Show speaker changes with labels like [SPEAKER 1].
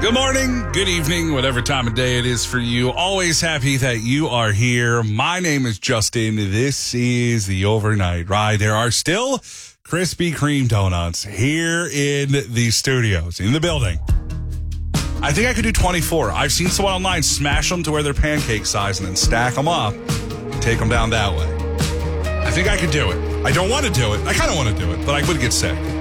[SPEAKER 1] Good morning, good evening, whatever time of day it is for you. Always happy that you are here. My name is Justin. This is the Overnight Ride. There are still Krispy Kreme donuts here in the studios, in the building. I think I could do 24. I've seen someone online smash them to where they're pancake size and then stack them up and take them down that way. I think I could do it. I don't want to do it. I kind of want to do it, but I would get sick.